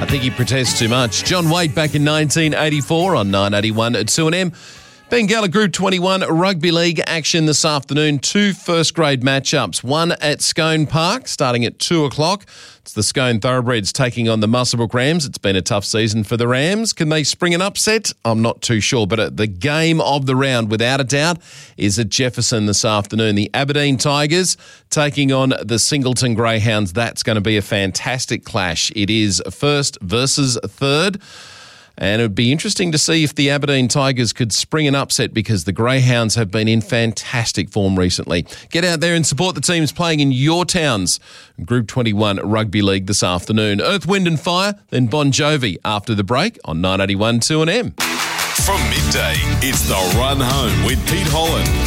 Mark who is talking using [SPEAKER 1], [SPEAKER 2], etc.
[SPEAKER 1] think he protests too much. John Waite back in 1984 on 981 at 2AM. Bengala Group 21 Rugby League action this afternoon. 2 first-grade matchups. One at Scone Park, starting at 2 o'clock. It's the Scone Thoroughbreds taking on the Muswellbrook Rams. It's been a tough season for the Rams. Can they spring an upset? I'm not too sure. But the game of the round, without a doubt, is at Jefferson this afternoon. The Aberdeen Tigers taking on the Singleton Greyhounds. That's going to be a fantastic clash. It is first versus third. And it would be interesting to see if the Aberdeen Tigers could spring an upset because the Greyhounds have been in fantastic form recently. Get out there and support the teams playing in your towns. Group 21 Rugby League this afternoon. Earth, Wind and Fire, then Bon Jovi after the break on 981 2AM.
[SPEAKER 2] From midday, it's The Run Home with Pete Holland.